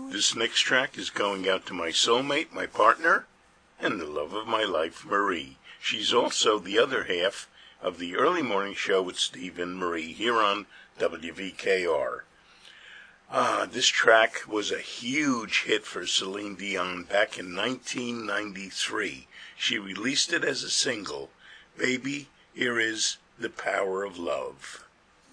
This next track is going out to my soulmate, my partner, and the love of my life, Marie. She's also the other half of the early morning show with Steve and Marie here on WVKR. This track was a huge hit for Celine Dion back in 1993. She released it as a single, Baby, Here Is the Power of Love.